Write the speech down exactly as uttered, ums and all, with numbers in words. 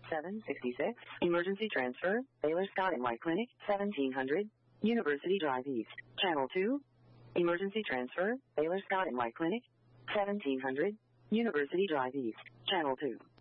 seven sixty-six. Emergency transfer, Baylor Scott and White Clinic, seventeen hundred. University Drive East. Channel two. Emergency transfer, Baylor Scott and White Clinic, seventeen hundred. University Drive East. Channel two.